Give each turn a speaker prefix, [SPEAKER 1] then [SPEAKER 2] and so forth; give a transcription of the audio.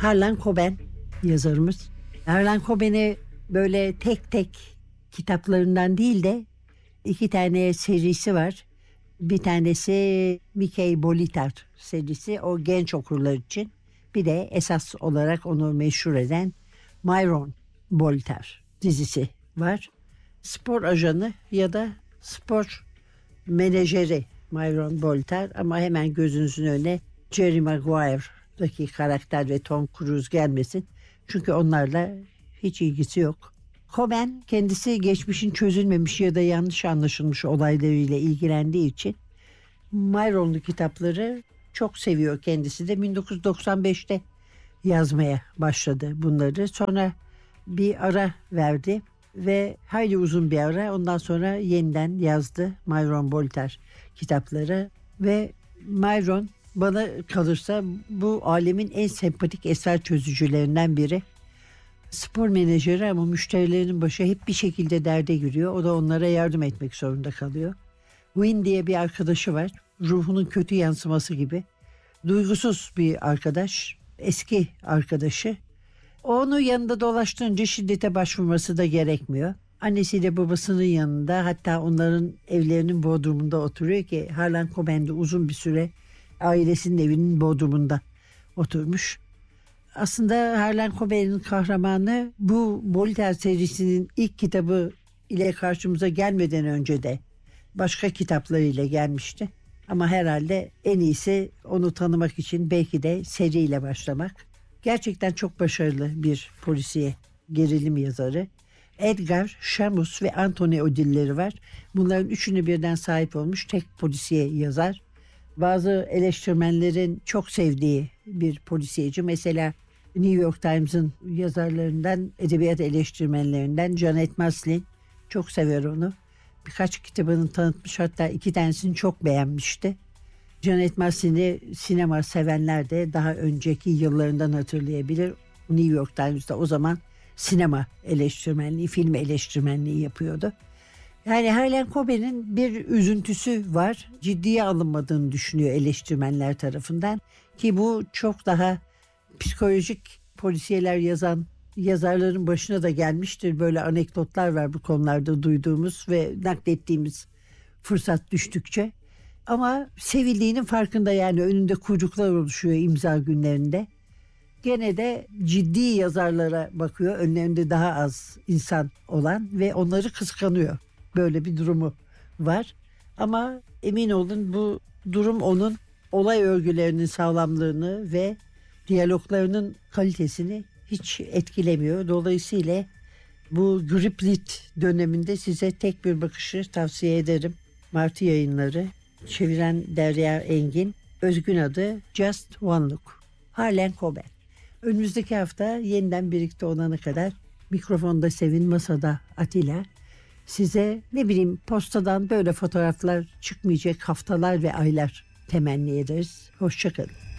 [SPEAKER 1] Harlan Coben yazarımız. Harlan Coben'i böyle tek tek kitaplarından değil de 2 tane serisi var. Bir tanesi Mikhail Bolitar serisi, o genç okurlar için. Bir de esas olarak onu meşhur eden Myron Bolitar dizisi var. Spor ajanı ya da spor menajeri Myron Bolitar, ama hemen gözünüzün önüne Jerry Maguire'daki karakter ve Tom Cruise gelmesin. Çünkü onlarla hiç ilgisi yok. Coben kendisi geçmişin çözülmemiş ya da yanlış anlaşılmış olaylarıyla ilgilendiği için Myron'lu kitapları çok seviyor kendisi de. 1995'te yazmaya başladı bunları. Sonra bir ara verdi ve hayli uzun bir ara, ondan sonra yeniden yazdı Myron Bolitar kitapları. Ve Myron bana kalırsa bu alemin en sempatik eser çözücülerinden biri. Spor menajeri ama müşterilerinin başı hep bir şekilde derde giriyor. O da onlara yardım etmek zorunda kalıyor. Win diye bir arkadaşı var. Ruhunun kötü yansıması gibi. Duygusuz bir arkadaş. Eski arkadaşı. Onu yanında dolaştırınca şiddete başvurması da gerekmiyor. Annesiyle babasının yanında, hatta onların evlerinin bodrumunda oturuyor ki Harlan Coben de uzun bir süre ailesinin evinin bodrumunda oturmuş. Aslında Harlan Coben'in kahramanı bu Bolitar serisinin ilk kitabı ile karşımıza gelmeden önce de başka kitaplarıyla gelmişti. Ama herhalde en iyisi onu tanımak için belki de seriyle başlamak. Gerçekten çok başarılı bir polisiye gerilim yazarı. Edgar, Shamus ve Anthony ödülleri var. Bunların üçünü birden sahip olmuş tek polisiye yazar. Bazı eleştirmenlerin çok sevdiği bir polisiyeci. Mesela New York Times'ın yazarlarından, edebiyat eleştirmenlerinden Janet Maslin çok sever onu. Birkaç kitabını tanıtmış, hatta 2 tanesini çok beğenmişti. Janet Maslin'i sinema sevenler de daha önceki yıllarından hatırlayabilir. New York Times'da o zaman sinema eleştirmenliği, film eleştirmenliği yapıyordu. Yani Harlan Coben'in bir üzüntüsü var. Ciddiye alınmadığını düşünüyor eleştirmenler tarafından. Ki bu çok daha psikolojik polisiyeler yazan yazarların başına da gelmiştir. Böyle anekdotlar var bu konularda duyduğumuz ve naklettiğimiz fırsat düştükçe. Ama sevildiğinin farkında, yani önünde kuyruklar oluşuyor imza günlerinde. Gene de ciddi yazarlara bakıyor, önlerinde daha az insan olan, ve onları kıskanıyor. Böyle bir durumu var. Ama emin olun bu durum onun olay örgülerinin sağlamlığını ve diyaloglarının kalitesini hiç etkilemiyor. Dolayısıyla bu Griplit döneminde size tek bir bakışı tavsiye ederim. Martı Yayınları, çeviren Derya Engin, özgün adı Just One Look. Harlan Coben. Önümüzdeki hafta yeniden birlikte olana kadar mikrofonda Sevin, masada Atilla. Size postadan böyle fotoğraflar çıkmayacak haftalar ve aylar temenni ederiz. Hoşça kalın.